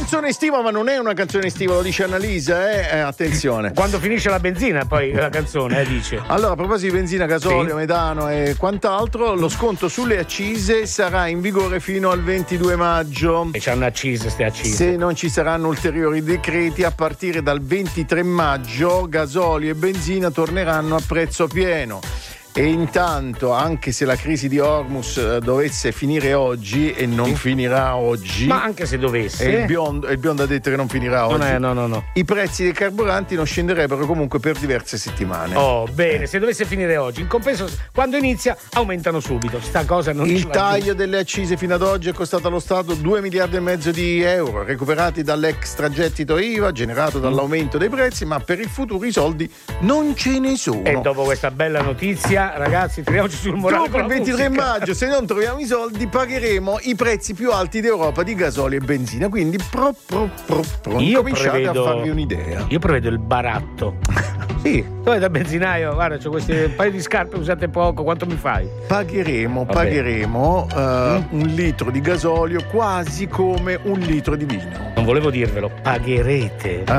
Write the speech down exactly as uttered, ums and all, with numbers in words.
canzone estiva, ma non è una canzone estiva, lo dice Annalisa, eh? Eh, attenzione. Quando finisce la benzina, poi la canzone, eh, dice. Allora, a proposito di benzina, gasolio, Sì. metano e quant'altro, lo sconto sulle accise sarà in vigore fino al ventidue maggio. E c'hanno accise, ste accise. Se non ci saranno ulteriori decreti, a partire dal ventitré maggio gasolio e benzina torneranno a prezzo pieno. E intanto, anche se la crisi di Hormuz eh, dovesse finire oggi, e non finirà oggi, Ma anche se dovesse, e il biondo, e il biondo ha detto che non finirà non oggi, è, no, no, no. i prezzi dei carburanti non scenderebbero comunque per diverse settimane. Oh, bene, se dovesse finire oggi, in compenso, quando inizia, aumentano subito. Sta cosa non Il ce la taglio delle accise fino ad oggi è costato allo Stato due miliardi e mezzo di euro, recuperati dall'extragettito I V A generato dall'aumento dei prezzi, ma per il futuro i soldi non ce ne sono. E dopo questa bella notizia, ragazzi, tiriamoci sul morale. Dopo il ventitré maggio, se non troviamo i soldi, pagheremo i prezzi più alti d'Europa di gasolio e benzina. Quindi, pro, pro, pro, pro, Io cominciate prevedo, a farvi un'idea. Io prevedo il baratto. Sì. Tu da benzinaio, guarda, c'ho questi un paio di scarpe usate poco, quanto mi fai? Pagheremo, Va pagheremo uh, Mm. un litro di gasolio quasi come un litro di vino. Non volevo dirvelo, pagherete.